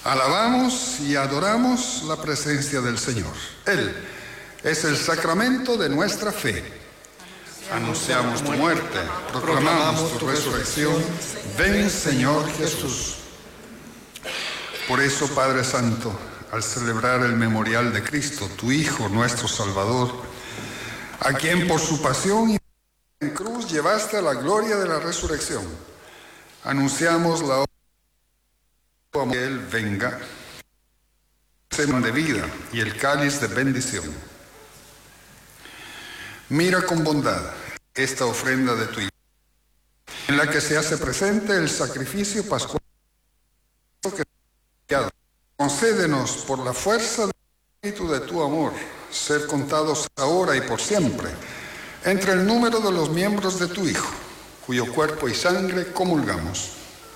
Alabamos y adoramos la presencia del Señor. Él es el sacramento de nuestra fe. Anunciamos tu muerte, proclamamos tu resurrección. Ven, Señor Jesús. Por eso, Padre Santo, al celebrar el memorial de Cristo, tu Hijo, nuestro Salvador, a quien por su pasión y en cruz llevaste a la gloria de la resurrección, anunciamos la obra que Él venga, de vida y el cáliz de bendición. Mira con bondad esta ofrenda de tu Hijo, en la que se hace presente el sacrificio pascual. Concédenos por la fuerza del Espíritu de tu amor, ser contados ahora y por siempre entre el número de los miembros de tu Hijo, cuyo cuerpo y sangre comulgamos.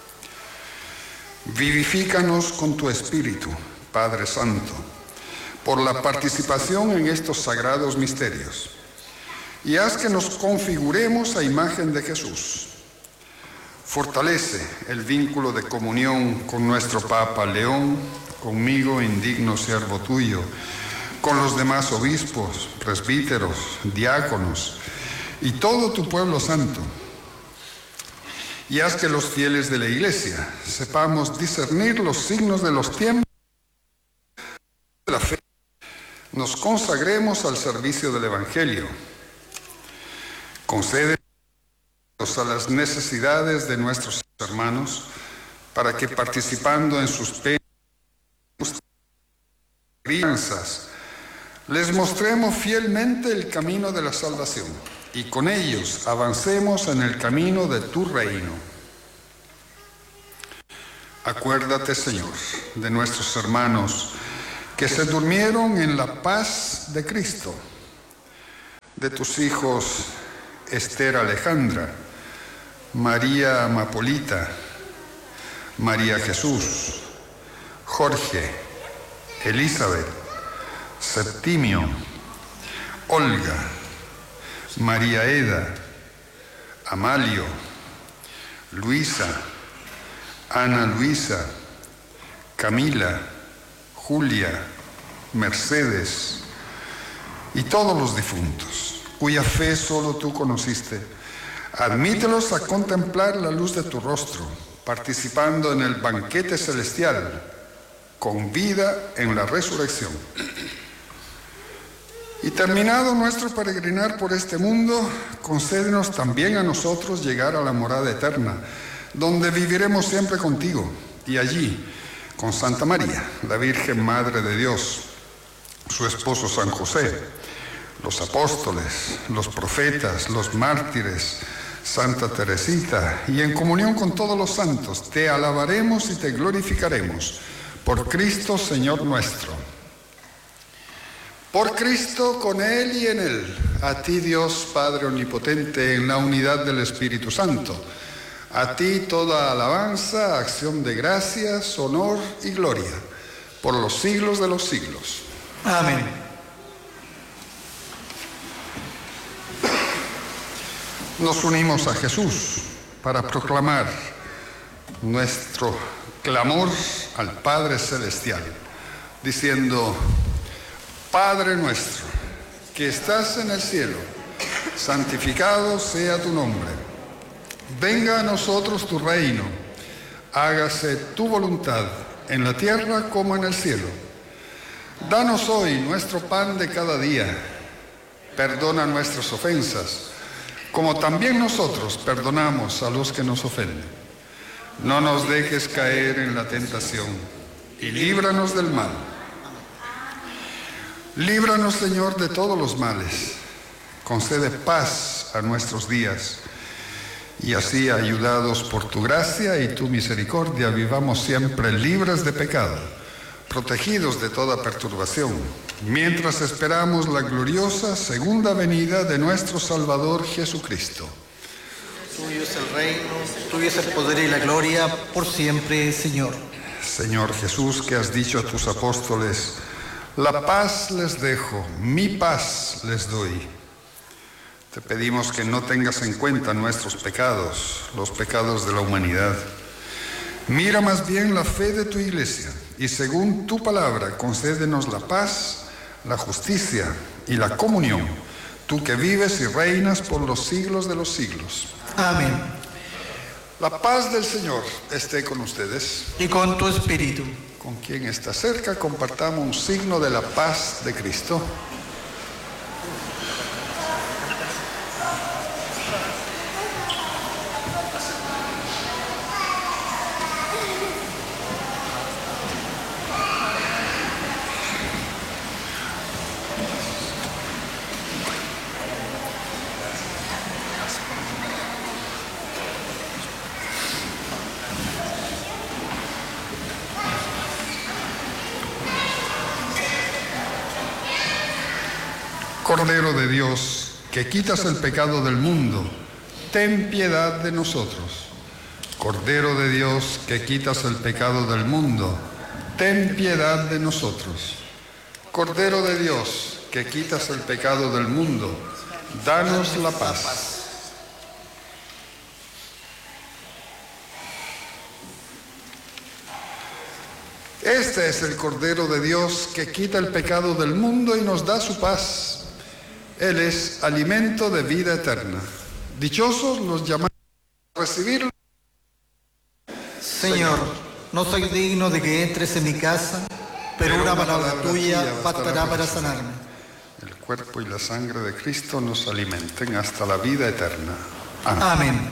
Vivifícanos con tu Espíritu, Padre Santo, por la participación en estos sagrados misterios, y haz que nos configuremos a imagen de Jesús. Fortalece el vínculo de comunión con nuestro Papa León, conmigo, indigno siervo tuyo, con los demás obispos, presbíteros, diáconos y todo tu pueblo santo. Y haz que los fieles de la Iglesia sepamos discernir los signos de los tiempos de la fe. Nos consagremos al servicio del Evangelio. Concédenos a las necesidades de nuestros hermanos, para que participando en sus penas y crianzas, les mostremos fielmente el camino de la salvación, y con ellos avancemos en el camino de tu reino. Acuérdate, Señor, de nuestros hermanos que se durmieron en la paz de Cristo, de tus hijos Esther Alejandra, María Amapolita, María Jesús, Jorge, Elizabeth, Septimio, Olga, María Eda, Amalio, Luisa, Ana Luisa, Camila, Julia, Mercedes y todos los difuntos, cuya fe solo tú conociste. Admítelos a contemplar la luz de tu rostro, participando en el banquete celestial, con vida en la resurrección. Y terminado nuestro peregrinar por este mundo, concédenos también a nosotros llegar a la morada eterna, donde viviremos siempre contigo, y allí, con Santa María, la Virgen Madre de Dios, su esposo San José, los apóstoles, los profetas, los mártires, Santa Teresita, y en comunión con todos los santos, te alabaremos y te glorificaremos, por Cristo Señor nuestro. Por Cristo, con Él y en Él, a ti Dios Padre Omnipotente, en la unidad del Espíritu Santo, a ti toda alabanza, acción de gracias, honor y gloria, por los siglos de los siglos. Amén. Nos unimos a Jesús para proclamar nuestro clamor al Padre Celestial, diciendo: Padre nuestro, que estás en el cielo, santificado sea tu nombre. Venga a nosotros tu reino, hágase tu voluntad en la tierra como en el cielo. Danos hoy nuestro pan de cada día. Perdona nuestras ofensas, como también nosotros perdonamos a los que nos ofenden. No nos dejes caer en la tentación y líbranos del mal. Líbranos, Señor, de todos los males. Concede paz a nuestros días. Y así, ayudados por tu gracia y tu misericordia, vivamos siempre libres de pecado, protegidos de toda perturbación, mientras esperamos la gloriosa segunda venida de nuestro Salvador Jesucristo. Tuyo es el reino, tuyo es el poder y la gloria, por siempre, Señor. Señor Jesús, que has dicho a tus apóstoles: la paz les dejo, mi paz les doy. Te pedimos que no tengas en cuenta nuestros pecados, los pecados de la humanidad. Mira más bien la fe de tu Iglesia y según tu palabra, concédenos la paz, la justicia y la comunión, tú que vives y reinas por los siglos de los siglos. Amén. La paz del Señor esté con ustedes. Y con tu espíritu. Con quien está cerca, compartamos un signo de la paz de Cristo. Cordero de Dios, que quitas el pecado del mundo, ten piedad de nosotros. Cordero de Dios, que quitas el pecado del mundo, ten piedad de nosotros. Cordero de Dios, que quitas el pecado del mundo, danos la paz. Este es el Cordero de Dios que quita el pecado del mundo y nos da su paz. Él es alimento de vida eterna. Dichosos los llamados a recibirlo. Señor, no soy digno de que entres en mi casa, pero una palabra tuya bastará para sanarme. El cuerpo y la sangre de Cristo nos alimenten hasta la vida eterna. Amén. Amén.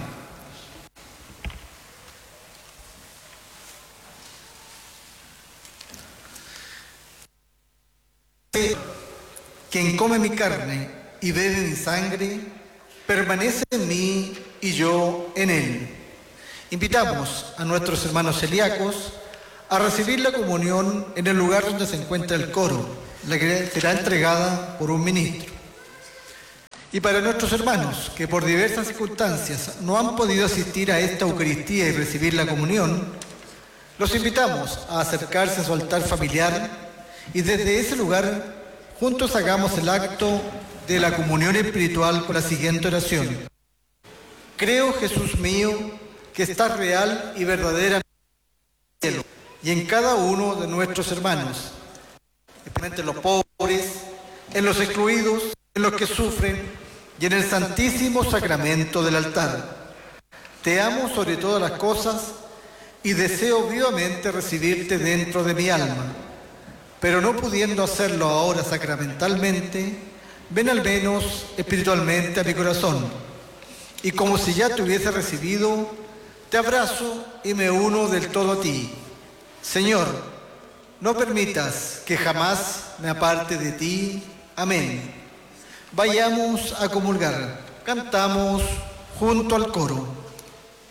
Quien come mi carne y bebe mi sangre, permanece en mí y yo en él. Invitamos a nuestros hermanos celíacos a recibir la comunión en el lugar donde se encuentra el coro, la que será entregada por un ministro. Y para nuestros hermanos que por diversas circunstancias no han podido asistir a esta Eucaristía y recibir la comunión, los invitamos a acercarse a su altar familiar y desde ese lugar juntos hagamos el acto de la comunión espiritual con la siguiente oración. Creo, Jesús mío, que estás real y verdadera en el cielo y en cada uno de nuestros hermanos, especialmente en los pobres, en los excluidos, en los que sufren y en el santísimo sacramento del altar. Te amo sobre todas las cosas y deseo vivamente recibirte dentro de mi alma. Pero no pudiendo hacerlo ahora sacramentalmente, ven al menos espiritualmente a mi corazón. Y como si ya te hubiese recibido, te abrazo y me uno del todo a ti. Señor, no permitas que jamás me aparte de ti. Amén. Vayamos a comulgar. Cantamos junto al coro.